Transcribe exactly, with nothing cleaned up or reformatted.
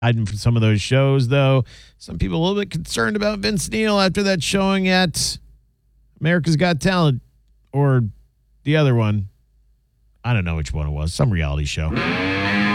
Hiding from some of those shows, though. Some people a little bit concerned about Vince Neil after that showing at America's Got Talent or the other one. I don't know which one it was. Some reality show.